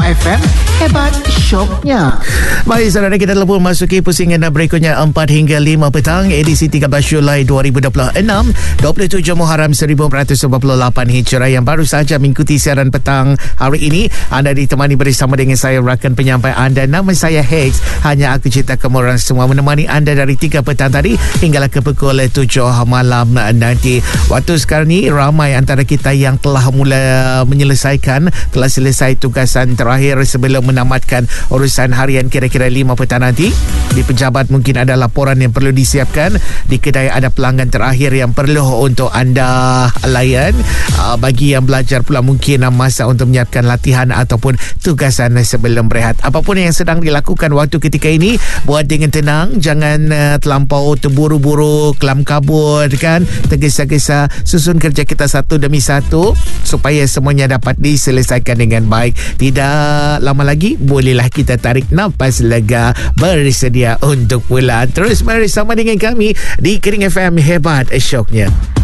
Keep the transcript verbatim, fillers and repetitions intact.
F M, hebat syoknya. Baik, saudara, kita telah pun masuki pusingan berikutnya empat hingga lima petang, edisi tiga belas Julai dua ribu dua puluh enam, dua puluh tujuh Muharram seribu empat ratus empat puluh lapan Hijrah. Yang baru saja mengikuti siaran petang hari ini, anda ditemani bersama dengan saya, rakan penyampai anda. Nama saya Hex. Hanya aku cerita kemurahan semua menemani anda dari tiga petang tadi hinggalah ke pukul tujuh malam nanti. Waktu sekarang ni ramai antara kita yang telah mula menyelesaikan, telah selesai tugasan terakhir sebelum menamatkan urusan harian. Kira-kira lima petang nanti di pejabat mungkin ada laporan yang perlu disiapkan, di kedai ada pelanggan terakhir yang perlu untuk anda layan. Uh, bagi yang belajar pula mungkin masa untuk menyiapkan latihan ataupun tugasan sebelum berehat. Apapun yang sedang dilakukan waktu ketika ini, buat dengan tenang, jangan uh, terlampau terburu-buru, kelam kabut kan, tergesa-gesa. Susun kerja kita satu demi satu supaya semuanya dapat diselesaikan dengan baik. Tidak lama lagi bolehlah kita tarik nafas lega, bersedia untuk pulang. Terus bersama dengan kami di Kering F M, hebat syoknya.